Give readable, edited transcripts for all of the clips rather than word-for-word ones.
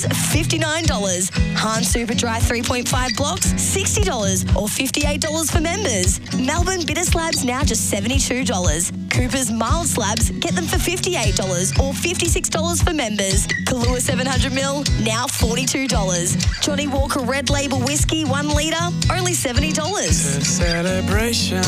$59. Hahn Super Dry 3.5 blocks, $60 or $58 for members. Melbourne Bitter Slabs now just $72. Cooper's Mild Slabs, get them for $58 or $56 for members. Kahlua 700ml, now $42. Johnny Walker Red Label Whiskey, 1 litre, only $70. Celebration.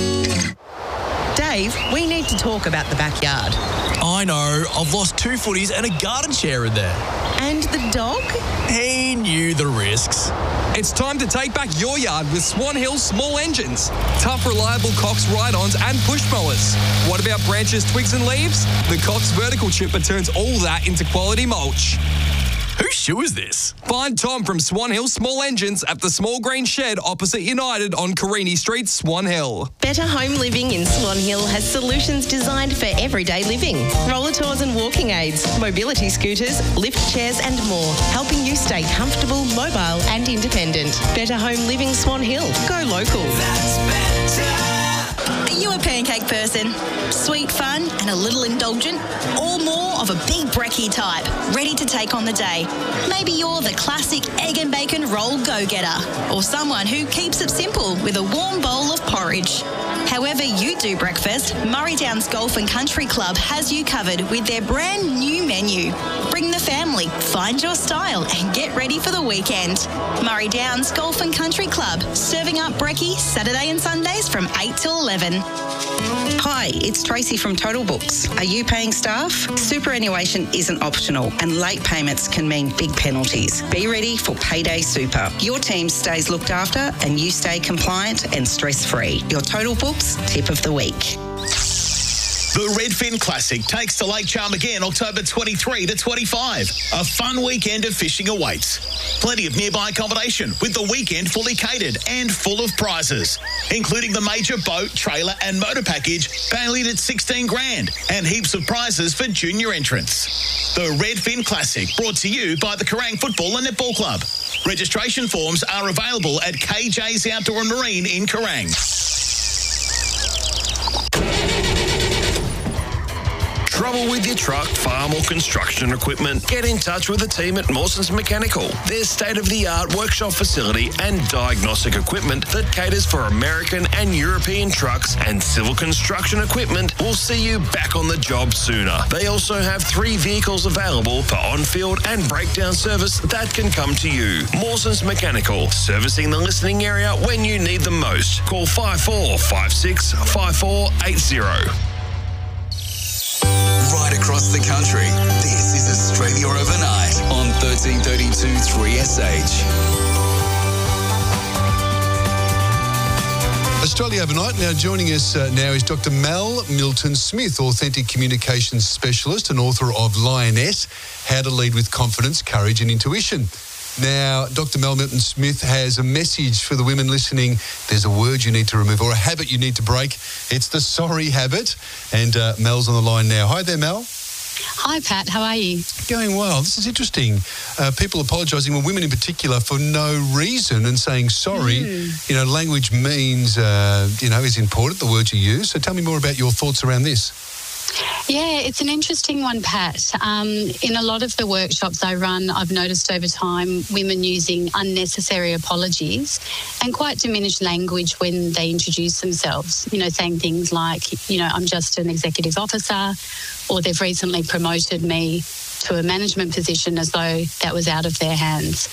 Dave, we need to talk about the backyard. I know. I've lost 2 footies and a garden chair in there. And the dog? He knew the risks. It's time to take back your yard with Swan Hill Small Engines. Tough, reliable Cox ride-ons and push mowers. What about branches, twigs and leaves? The Cox Vertical Chipper turns all that into quality mulch. Whose shoe is this? Find Tom from Swan Hill Small Engines at the small green shed opposite United on Carini Street, Swan Hill. Better Home Living in Swan Hill has solutions designed for everyday living. Roller tours and walking aids, mobility scooters, lift chairs and more, helping you stay comfortable, mobile and independent. Better Home Living Swan Hill. Go local. That's better. Are you a pancake person? Sweet fun and a little indulgent? Or more of a big brekkie type, ready to take on the day? Maybe you're the classic egg and bacon roll go-getter, or someone who keeps it simple with a warm bowl of porridge. However you do breakfast, Murray Downs Golf and Country Club has you covered with their brand new menu. Bring the family, find your style and get ready for the weekend. Murray Downs Golf and Country Club, serving up brekkie Saturday and Sundays from 8 till 11. Hi, it's Tracy from Total Books. Are you paying staff? Superannuation isn't optional and late payments can mean big penalties. Be ready for Payday Super. Your team stays looked after and you stay compliant and stress-free. Your Total Books tip of the week. The Redfin Classic takes to Lake Charm again October 23 to 25. A fun weekend of fishing awaits. Plenty of nearby accommodation with the weekend fully catered and full of prizes, including the major boat, trailer and motor package valued at $16,000 and heaps of prizes for junior entrants. The Redfin Classic, brought to you by the Kerrang Football and Netball Club. Registration forms are available at KJ's Outdoor and Marine in Kerrang. Trouble with your truck, farm or construction equipment? Get in touch with the team at Mawson's Mechanical. Their state-of-the-art workshop facility and diagnostic equipment that caters for American and European trucks and civil construction equipment will see you back on the job sooner. They also have 3 vehicles available for on-field and breakdown service that can come to you. Mawson's Mechanical, servicing the listening area when you need them most. Call 5456 5480. Right across the country, this is Australia Overnight on 1332 3SH. Australia Overnight. Now joining us now is Dr. Mel Milton-Smith, Authentic Communications Specialist and author of Lioness, How to Lead with Confidence, Courage and Intuition. Now, Dr. Mel Milton-Smith has a message for the women listening. There's a word you need to remove or a habit you need to break. It's the sorry habit. And Mel's on the line now. Hi there, Mel. Hi, Pat. How are you? Going well. This is interesting. People apologising, well, women in particular, for no reason and saying sorry. You know, language means, is important, the words you use. So tell me more about your thoughts around this. Yeah, it's an interesting one, Pat. In a lot of the workshops I run, I've noticed over time women using unnecessary apologies and quite diminished language when they introduce themselves, saying things like, I'm just an executive officer, or they've recently promoted me to a management position as though that was out of their hands.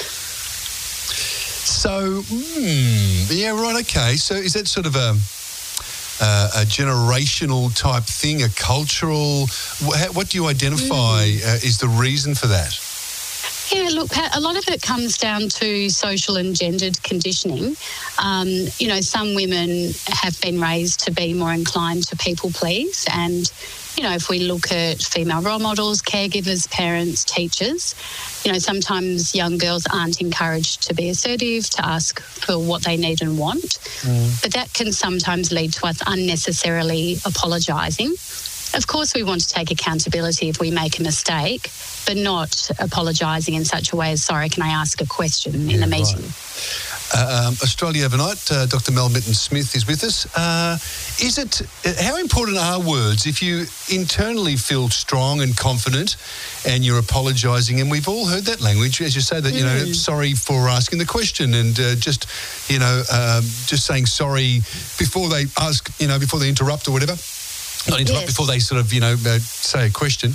So, yeah, right, okay. So is that sort of a generational type thing, a cultural? What do you identify is the reason for that? Yeah, look, Pat, a lot of it comes down to social and gendered conditioning. Some women have been raised to be more inclined to people please, and if we look at female role models, caregivers, parents, teachers, sometimes young girls aren't encouraged to be assertive, to ask for what they need and want. But that can sometimes lead to us unnecessarily apologising. Of course, we want to take accountability if we make a mistake, but not apologising in such a way as, sorry, can I ask a question in a meeting? Right. Australia Overnight, Dr. Mel Milton-Smith is with us. How important are words if you internally feel strong and confident and you're apologising? And we've all heard that language, as you say, that, you know, sorry for asking the question and just saying sorry before they ask, you know, before they interrupt or whatever. Not interrupt, before they sort of, you know, say a question.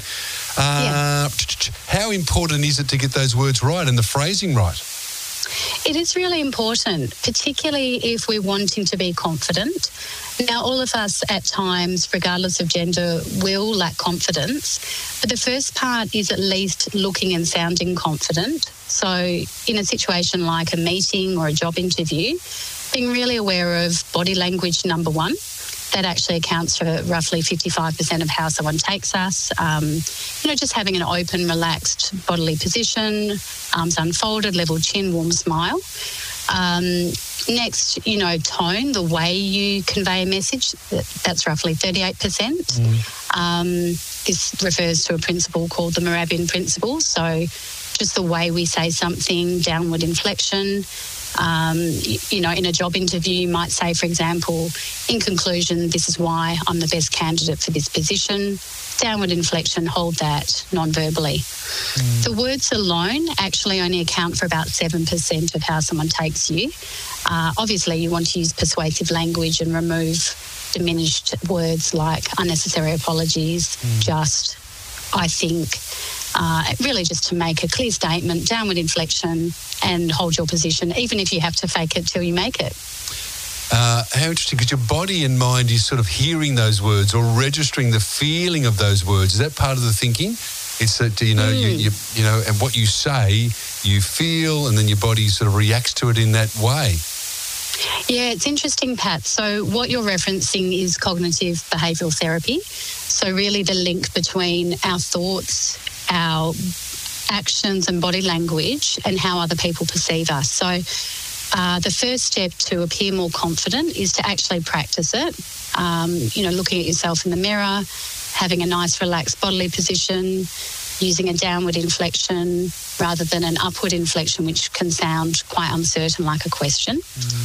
How important is it to get those words right and the phrasing right? It is really important, particularly if we're wanting to be confident. Now, all of us at times, regardless of gender, will lack confidence. But the first part is at least looking and sounding confident. So in a situation like a meeting or a job interview, being really aware of body language, number one. That actually accounts for roughly 55% of how someone takes us. You know, just having an open, relaxed bodily position, arms unfolded, level chin, warm smile. Next, you know, tone, the way you convey a message, that's roughly 38%. This refers to a principle called the Moravian principle. So just the way we say something, downward inflection. You know, in a job interview, you might say, for example, in conclusion, this is why I'm the best candidate for this position. Downward inflection, hold that non-verbally. The words alone actually only account for about 7% of how someone takes you. Obviously, you want to use persuasive language and remove diminished words like unnecessary apologies, just, I think. Really just to make a clear statement, downward inflection, and hold your position, even if you have to fake it till you make it. How interesting, because your body and mind is sort of hearing those words or registering the feeling of those words. Is that part of the thinking? It's that, you know, you know, and what you say, you feel, and then your body sort of reacts to it in that way. Yeah, it's interesting, Pat. So what you're referencing is cognitive behavioural therapy. So really the link between our thoughts, our actions and body language and how other people perceive us. So the first step to appear more confident is to actually practice it. You know, looking at yourself in the mirror, having a nice relaxed bodily position, using a downward inflection rather than an upward inflection, which can sound quite uncertain like a question.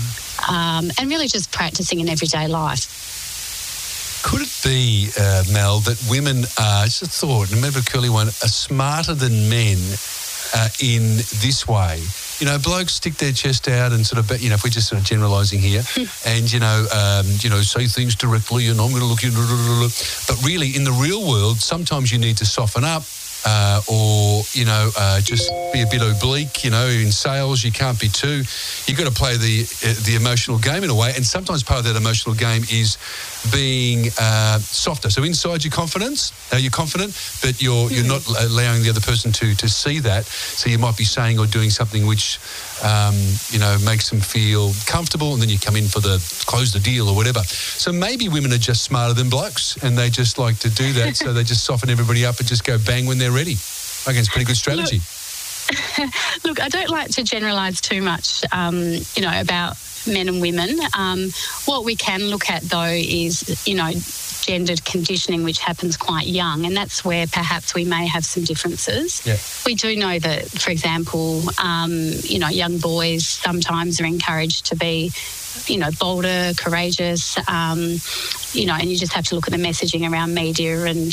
And really just practicing in everyday life. Could it be, Mel, that women are, just a thought, and maybe a curly one, are smarter than men in this way? You know, blokes stick their chest out and sort of, you know, if we're just sort of generalising here, and, you know, say things directly and I'm going to look at you. But really, in the real world, sometimes you need to soften up. Or, you know, just be a bit oblique. You know, in sales, you can't be too. You've got to play the emotional game in a way. And sometimes part of that emotional game is being softer. So inside your confidence, you're confident, but you're not allowing the other person to see that. So you might be saying or doing something which, you know, makes them feel comfortable, and then you come in for the close the deal or whatever. So maybe women are just smarter than blokes, and they just like to do that. So they just soften everybody up and just go bang when they're ready. I think it's a pretty good strategy. Look, I don't like to generalise too much, you know, about men and women. What we can look at, though, is, you know, gendered conditioning, which happens quite young, and that's where perhaps we may have some differences. Yeah. We do know that, for example, you know, young boys sometimes are encouraged to be, you know, bolder, courageous, you know, and you just have to look at the messaging around media and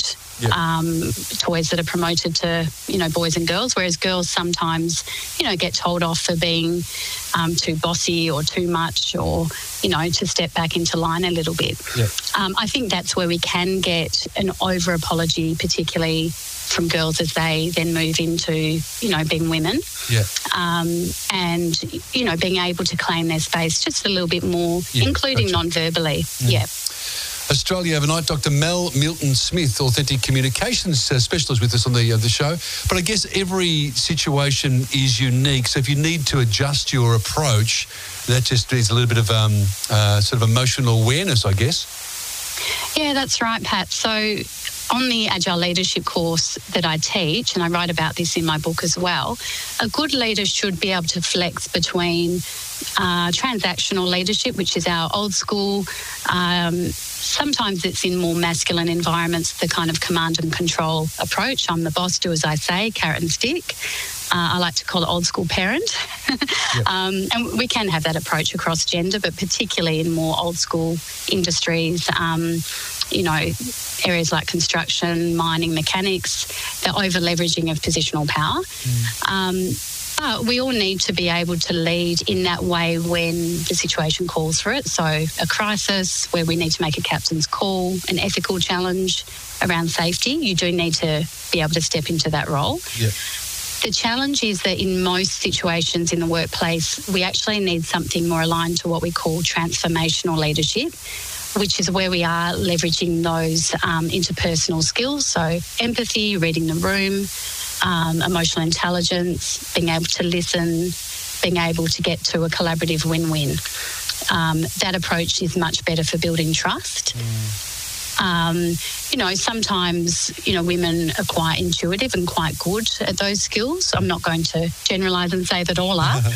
toys that are promoted to, you know, boys and girls, whereas girls sometimes, you know, get told off for being too bossy or too much, or, you know, to step back into line a little bit. Yeah. I think that's where we can get an over-apology, particularly from girls as they then move into, you know, being women. Yeah. And, you know, being able to claim their space just a little bit more, including non-verbally. Yeah. Australia Overnight, Dr. Mel Milton-Smith, Authentic Communications Specialist with us on the show. But I guess every situation is unique. So if you need to adjust your approach, that just is a little bit of sort of emotional awareness, I guess. Yeah, that's right, Pat. So on the Agile Leadership course that I teach, and I write about this in my book as well, a good leader should be able to flex between transactional leadership, which is our old school sometimes it's in more masculine environments, the kind of command and control approach. I'm the boss, do as I say, carrot and stick. I like to call it old school parent. And we can have that approach across gender, but particularly in more old school industries, areas like construction, mining, mechanics, the over leveraging of positional power. But we all need to be able to lead in that way when the situation calls for it. So a crisis where we need to make a captain's call, an ethical challenge around safety, you do need to be able to step into that role. Yep. The challenge is that in most situations in the workplace, we actually need something more aligned to what we call transformational leadership, which is where we are leveraging those interpersonal skills. So empathy, reading the room, emotional intelligence, being able to listen, being able to get to a collaborative win-win. That approach is much better for building trust. Sometimes, women are quite intuitive and quite good at those skills. I'm not going to generalise and say that all are.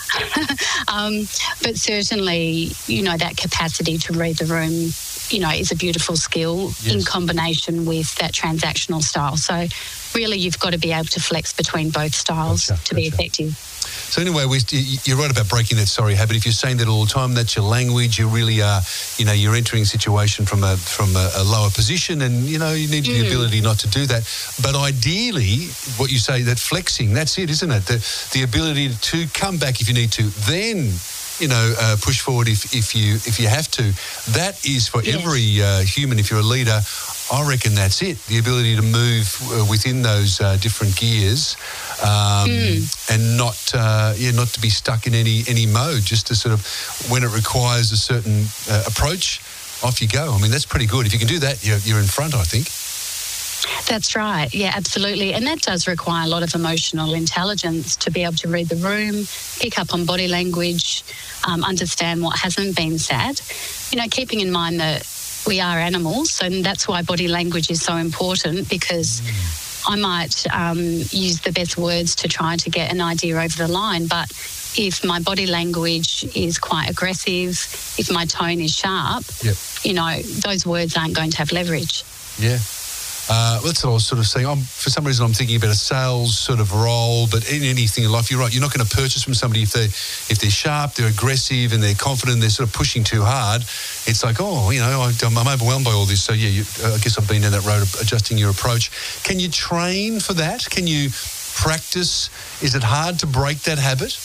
But certainly, that capacity to read the room, is a beautiful skill in combination with that transactional style. So really, you've got to be able to flex between both styles to be effective. So anyway, you're right about breaking that sorry habit. If you're saying that all the time, that's your language. You really are, you're entering a situation from a lower position, and you need the ability not to do that. But ideally, what you say, that flexing, that's it, isn't it? The ability to come back if you need to, then push forward if you have to. That is for every human. If you're a leader, I reckon that's it. The ability to move within those different gears, and not to be stuck in any mode. Just to sort of, when it requires a certain approach, off you go. I mean, that's pretty good. If you can do that, you're in front, I think. That's right. Yeah, absolutely. And that does require a lot of emotional intelligence to be able to read the room, pick up on body language, understand what hasn't been said. Keeping in mind that we are animals, and that's why body language is so important, because I might use the best words to try to get an idea over the line, but if my body language is quite aggressive, if my tone is sharp, those words aren't going to have leverage. Yeah. That's what I was sort of saying. For some reason, I'm thinking about a sales sort of role, but in anything in life, you're right. You're not going to purchase from somebody if they're sharp, they're aggressive, and they're confident, they're sort of pushing too hard. It's like, I'm overwhelmed by all this. So, I guess I've been down that road of adjusting your approach. Can you train for that? Can you practice? Is it hard to break that habit?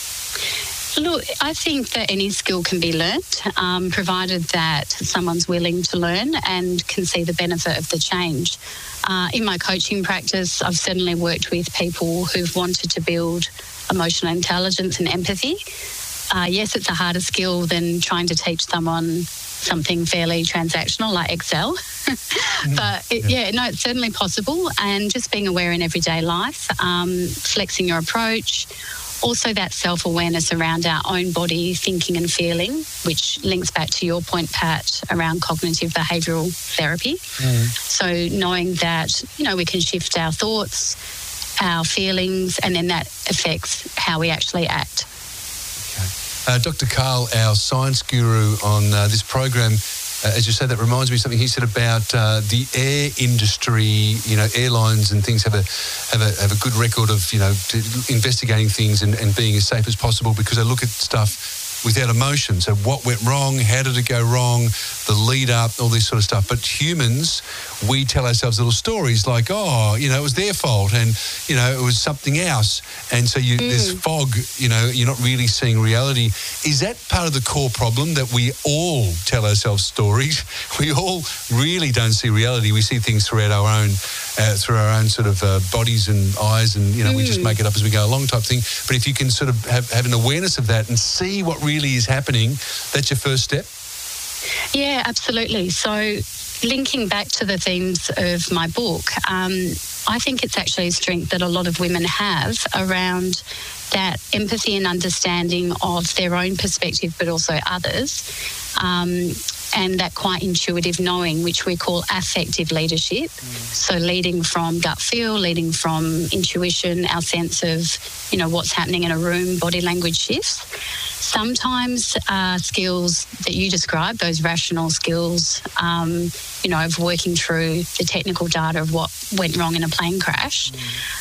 Look, I think that any skill can be learnt, provided that someone's willing to learn and can see the benefit of the change. In my coaching practice, I've certainly worked with people who've wanted to build emotional intelligence and empathy. Yes, it's a harder skill than trying to teach someone something fairly transactional like Excel. But it's certainly possible. And just being aware in everyday life, flexing your approach. Also that self-awareness around our own body, thinking and feeling, which links back to your point, Pat, around cognitive behavioural therapy. So knowing that, we can shift our thoughts, our feelings, and then that affects how we actually act. Okay. Dr. Karl, our science guru on this program, as you say, that reminds me of something he said about the air industry. Airlines and things have a good record of investigating things and being as safe as possible, because they look at stuff without emotion. So what went wrong? How did it go wrong? The lead up, all this sort of stuff. But humans, we tell ourselves little stories like, it was their fault, and it was something else. And so there's fog. You're not really seeing reality. Is that part of the core problem, that we all tell ourselves stories? We all really don't see reality. We see things through our own sort of bodies and eyes, and we just make it up as we go along, type thing. But if you can sort of have an awareness of that and see what really is happening, that's your first step. Yeah, absolutely. So linking back to the themes of my book, I think it's actually a strength that a lot of women have around that empathy and understanding of their own perspective, but also others, and that quite intuitive knowing, which we call affective leadership. So leading from gut feel, leading from intuition, our sense of, what's happening in a room, body language shifts. Sometimes skills that you described, those rational skills, of working through the technical data of what went wrong in a plane crash,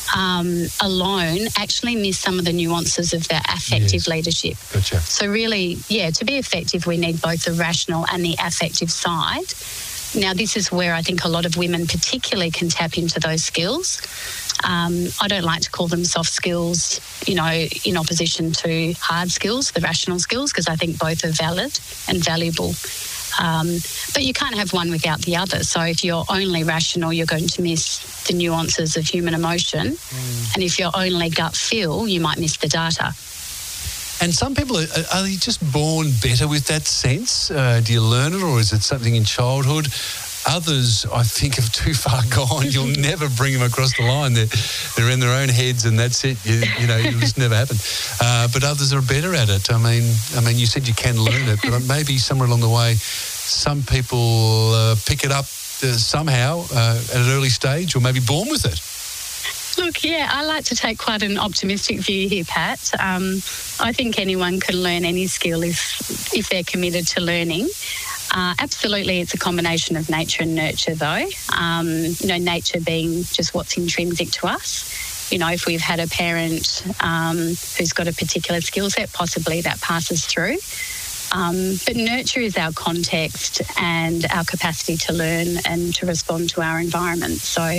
alone actually miss some of the nuances of the affective leadership. Gotcha. So really, to be effective, we need both the rational and the affective side. Now, this is where I think a lot of women particularly can tap into those skills. I don't like to call them soft skills, in opposition to hard skills, the rational skills, because I think both are valid and valuable. But you can't have one without the other. So if you're only rational, you're going to miss the nuances of human emotion. And if you're only gut feel, you might miss the data. And some people, are they just born better with that sense? Do you learn it, or is it something in childhood? Others, I think, have too far gone. You'll never bring them across the line. They're in their own heads, and that's it. It'll just never happen. But others are better at it. I mean, you said you can learn it, but maybe somewhere along the way, some people pick it up somehow at an early stage, or maybe born with it. Look, I like to take quite an optimistic view here, Pat. I think anyone can learn any skill if they're committed to learning. Absolutely, it's a combination of nature and nurture, though. Nature being just what's intrinsic to us. If we've had a parent who's got a particular skill set, possibly that passes through. But nurture is our context and our capacity to learn and to respond to our environment. So,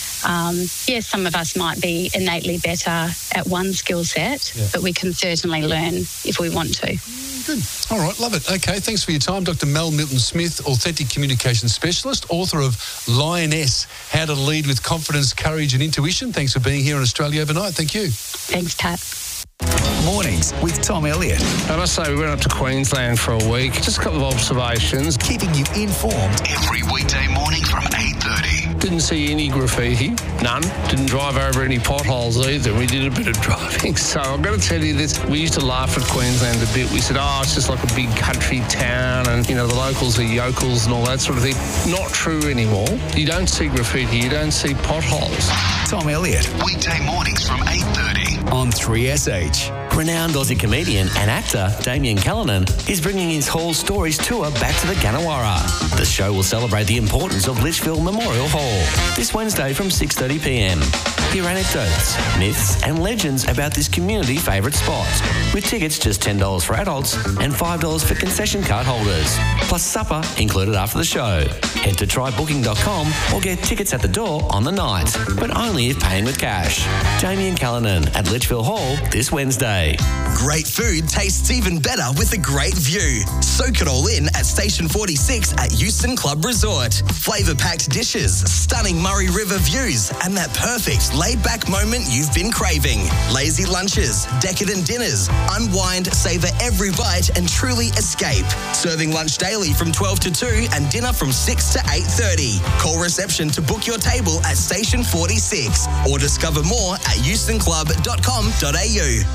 some of us might be innately better at one skill set, but we can certainly learn if we want to. Good. All right, love it. Okay, thanks for your time. Dr. Mel Milton-Smith, Authentic Communication Specialist, author of Lioness, How to Lead with Confidence, Courage and Intuition. Thanks for being here on Australia Overnight. Thank you. Thanks, Pat. Mornings with Tom Elliott. I must say, we went up to Queensland for a week. Just a couple of observations. Keeping you informed every weekday morning from 8:30. Didn't see any graffiti, none. Didn't drive over any potholes either. We did a bit of driving. So I've got to tell you this, we used to laugh at Queensland a bit. We said, it's just like a big country town and, the locals are yokels and all that sort of thing. Not true anymore. You don't see graffiti, you don't see potholes. Tom Elliott, weekday mornings from 8:30 on 3SH. Renowned Aussie comedian and actor Damien Callanan is bringing his Hall Stories tour back to the Ganawara. The show will celebrate the importance of Litchfield Memorial Hall this Wednesday from 6:30pm. Hear anecdotes, myths and legends about this community favourite spot, with tickets just $10 for adults and $5 for concession card holders, plus supper included after the show. Head to trybooking.com or get tickets at the door on the night, but only if paying with cash. Damien Callanan at Litchfield Hall this Wednesday. Great food tastes even better with a great view. Soak it all in at Station 46 at Euston Club Resort. Flavour-packed dishes, stunning Murray River views, and that perfect laid-back moment you've been craving. Lazy lunches, decadent dinners, unwind, savour every bite and truly escape. Serving lunch daily from 12 to 2 and dinner from 6 to 8:30. Call reception to book your table at Station 46 or discover more at eustonclub.com.au.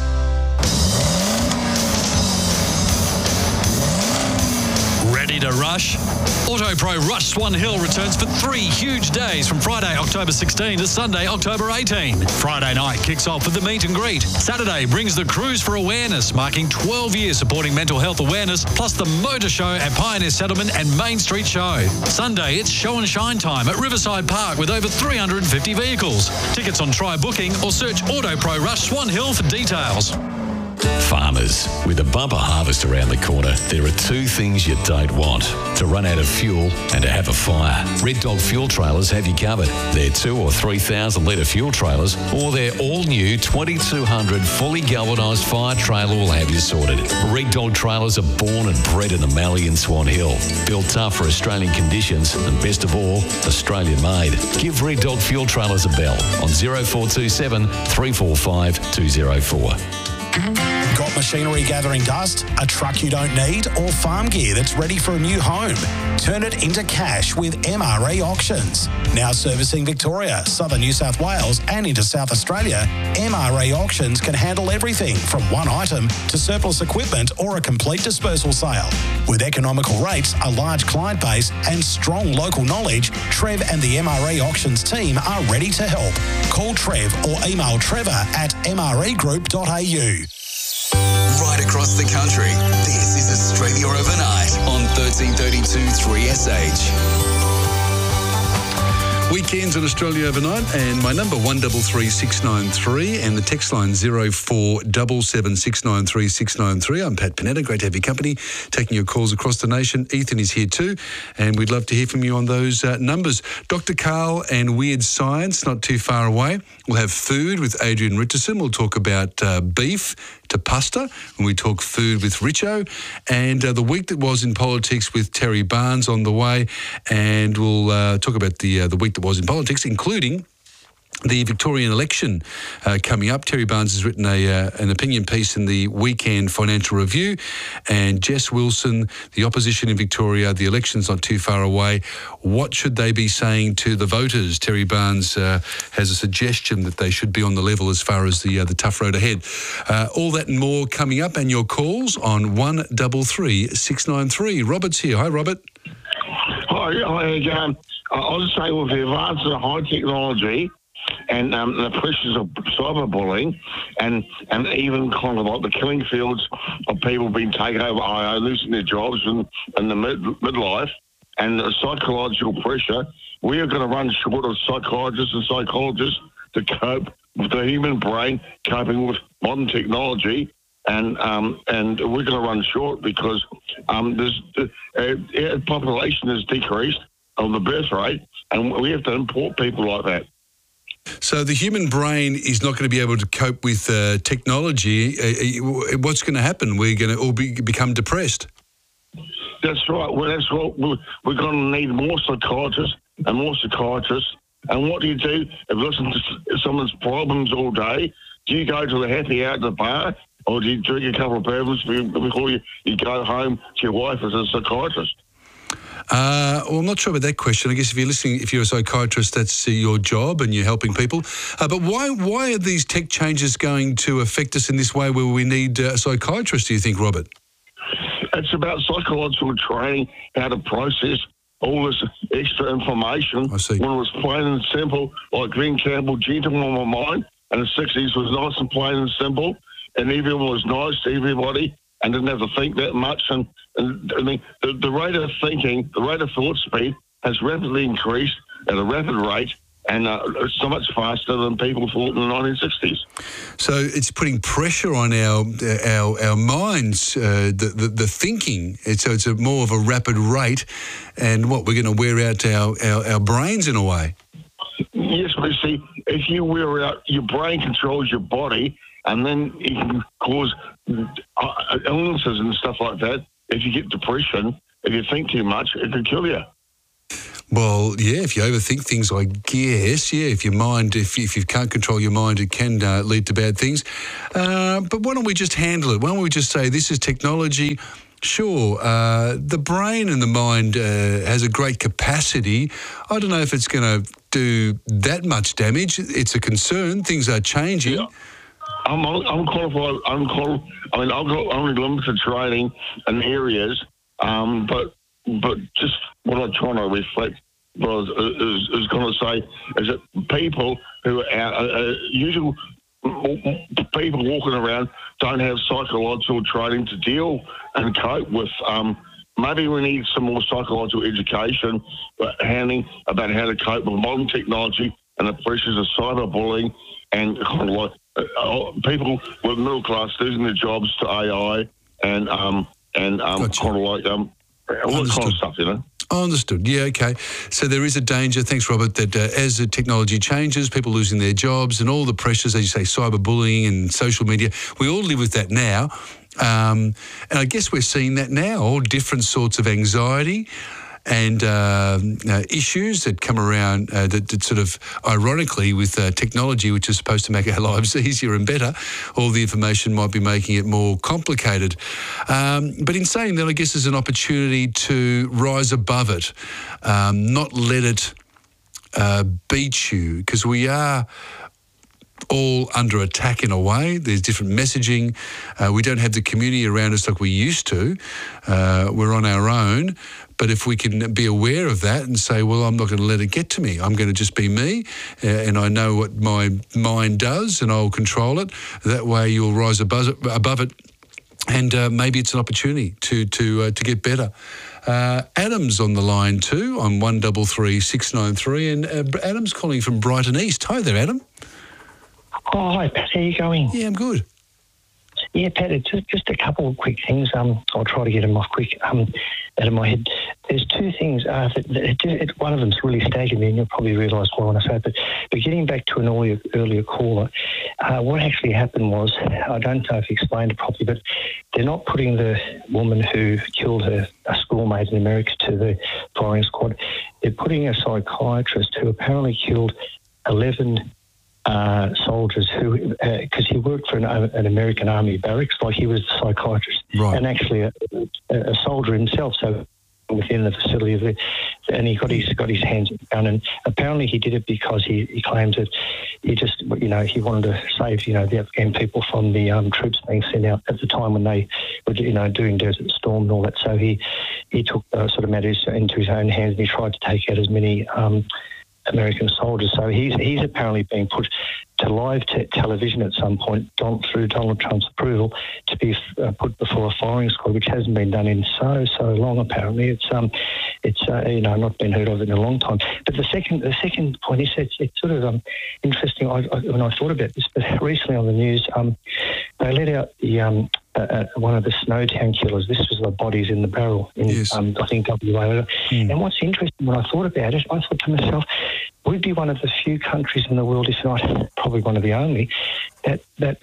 Ready to rush? AutoPro Rush Swan Hill returns for 3 huge days from Friday, October 16 to Sunday, October 18. Friday night kicks off with the meet and greet. Saturday brings the Cruise for Awareness, marking 12 years supporting mental health awareness, plus the Motor Show at Pioneer Settlement and Main Street Show. Sunday, it's show and shine time at Riverside Park with over 350 vehicles. Tickets on Try Booking or search AutoPro Rush Swan Hill for details. Farmers, with a bumper harvest around the corner, there are 2 things you don't want: to run out of fuel and to have a fire. Red Dog Fuel Trailers have you covered. Their 2,000 or 3,000 litre fuel trailers or their all-new 2,200 fully galvanised fire trailer will have you sorted. Red Dog Trailers are born and bred in the Mallee and Swan Hill. Built tough for Australian conditions and, best of all, Australian made. Give Red Dog Fuel Trailers a bell on 0427 345 204. Got machinery gathering dust, a truck you don't need, or farm gear that's ready for a new home? Turn it into cash with MRA Auctions. Now servicing Victoria, Southern New South Wales and into South Australia, MRA Auctions can handle everything from one item to surplus equipment or a complete dispersal sale. With economical rates, a large client base and strong local knowledge, Trev and the MRA Auctions team are ready to help. Call Trev or email Trevor at mragroup.au. Right across across the country. This is Australia Overnight on 1332 3SH. Weekends on Australia Overnight, and my number 133693 and the text line 0477693693. I'm Pat Panetta. Great to have your company, taking your calls across the nation. Ethan is here too, and we'd love to hear from you on those numbers. Dr. Carl and Weird Science, not too far away. We'll have food with Adrian Richardson. We'll talk about beef to pasta when we talk food with Richo, and the week that was in politics with Terry Barnes on the way, and we'll talk about the week that was in politics, including the Victorian election coming up. Terry Barnes has written an opinion piece in the Weekend Financial Review, and Jess Wilson, the opposition in Victoria, the election's not too far away. What should they be saying to the voters? Terry Barnes has a suggestion that they should be on the level as far as the tough road ahead. All that and more coming up, and your calls on 133693. Robert's here. Hi, Robert. Hi again. I was saying with the advance of high technology and the pressures of cyberbullying and even kind of like the killing fields of people being taken over, losing their jobs and the midlife and the psychological pressure, we are going to run short of psychiatrists and psychologists to cope with the human brain coping with modern technology. And we're going to run short because the population has decreased on the birth rate, and we have to import people like that. So the human brain is not going to be able to cope with technology. What's going to happen? We're going to all become depressed. That's right. Well, that's what we're going to need more psychiatrists and more psychiatrists. And what do you do if you listen to someone's problems all day? Do you go to the happy hour at the bar, or do you drink a couple of bourbons before you go home to your wife as a psychiatrist? Well, I'm not sure about that question. I guess if you're a psychiatrist, that's your job and you're helping people. But why are these tech changes going to affect us in this way where we need a psychiatrist, do you think, Robert? It's about psychological training, how to process all this extra information. I see. When it was plain and simple, like Glenn Campbell, Gentleman on My Mind, and the 60s was nice and plain and simple, and everyone was nice to everybody and didn't have to think that much. And I mean, the rate of thinking, the rate of thought speed has rapidly increased at a rapid rate, and so much faster than people thought in the 1960s. So it's putting pressure on our minds, the thinking. So it's more of a rapid rate, and we're going to wear out our brains in a way. Yes, but see, if you wear out, your brain controls your body, and then it can cause illnesses and stuff like that. If you get depression, if you think too much, it can kill you. Well, yeah, if you overthink things, I guess, yeah, if you can't control your mind, it can lead to bad things. But why don't we just handle it? Why don't we just say this is technology? Sure, the brain and the mind has a great capacity. I don't know if it's going to do that much damage. It's a concern. Things are changing. Yeah. I'm qualified. I've got only limited training in areas, but just what I'm trying to reflect, what I was going to say, is that people who are usual people walking around don't have psychological training to deal and cope with. Maybe we need some more psychological education, about how to cope with modern technology and the pressures of cyberbullying and kind of like people with middle class losing their jobs to AI and gotcha. kind of like all that kind of stuff, you know. Understood. Yeah, okay. So there is a danger, thanks, Robert, that as the technology changes, people losing their jobs and all the pressures, as you say, cyberbullying and social media, we all live with that now. And I guess we're seeing that now, all different sorts of anxiety and issues that come around that sort of, ironically, with technology, which is supposed to make our lives easier and better, all the information might be making it more complicated. But in saying that, I guess there's an opportunity to rise above it, not let it beat you, because we are all under attack in a way. There's different messaging. We don't have the community around us like we used to. We're on our own. But if we can be aware of that and say, well, I'm not going to let it get to me. I'm going to just be me, and I know what my mind does, and I'll control it. That way you'll rise above it and maybe it's an opportunity to get better. Adam's on the line too on 133 693, and Adam's calling from Brighton East. Hi there, Adam. Oh, hi, Pat. How are you going? Yeah, I'm good. Yeah, Pat, it's just a couple of quick things. I'll try to get them off quick out of my head. There's two things. One of them's really staggered me, and you'll probably realise why when I say it. But getting back to an earlier caller, what actually happened was, I don't know if he explained it properly, but they're not putting the woman who killed a schoolmate in America to the firing squad. They're putting a psychiatrist who apparently killed 11 soldiers who, because he worked for an American army barracks, like he was the psychiatrist, right, and actually a soldier himself. So within the facility of it, and he got his hands on the gun, and apparently he did it because he claimed that he just, he wanted to save, the Afghan people from the troops being sent out at the time when they were, doing Desert Storm and all that. So he took sort of matters into his own hands, and he tried to take out as many American soldiers. So he's apparently being put to live television at some point through Donald Trump's approval to be put before a firing squad, which hasn't been done in so long. Apparently, it's not been heard of in a long time. But the second point is it's sort of interesting. When I thought about this, but recently on the news, they let out the one of the Snowtown killers. This was the bodies in the barrel in I think WA. And what's interesting, when I thought about it, I thought to myself, we'd be one of the few countries in the world, if not probably one of the only, that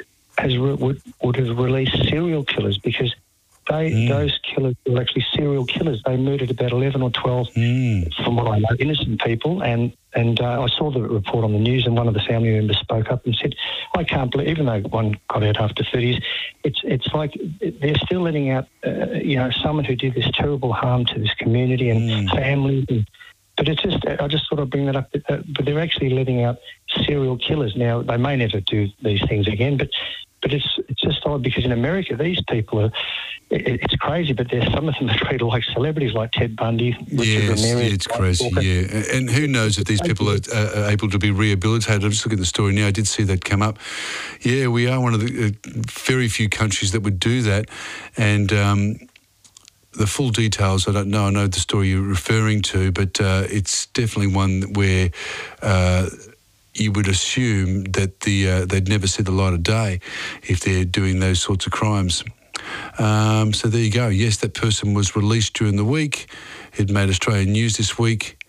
would have released serial killers, because those killers were actually serial killers. They murdered about 11 or 12, from what I know, innocent people. And I saw the report on the news, and one of the family members spoke up and said, I can't believe, even though one got out after 30 years, it's like they're still letting out, someone who did this terrible harm to this community and families. But it's just, I just thought I'd bring that up. But they're actually letting out serial killers. Now, they may never do these things again, but it's just odd, because in America, these people are, it's crazy, but there's some of them are treated like celebrities, like Ted Bundy, Richard Ramirez. It's crazy, yeah. And who knows if these people are able to be rehabilitated. I'm just looking at the story now. I did see that come up. Yeah, we are one of the very few countries that would do that. And the full details, I don't know. I know the story you're referring to, but it's definitely one where you would assume that they'd never see the light of day if they're doing those sorts of crimes. So there you go. Yes, that person was released during the week. It made Australian news this week.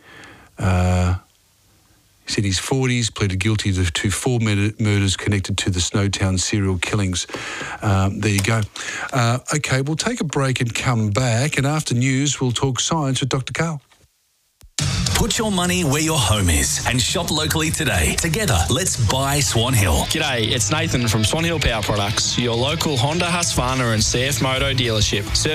He's in his 40s, pleaded guilty to 4 murders connected to the Snowtown serial killings. There you go. Okay, we'll take a break and come back. And after news, we'll talk science with Dr. Carl. Put your money where your home is and shop locally today. Together, let's buy Swan Hill. G'day, it's Nathan from Swan Hill Power Products, your local Honda, Husqvarna and CF Moto dealership.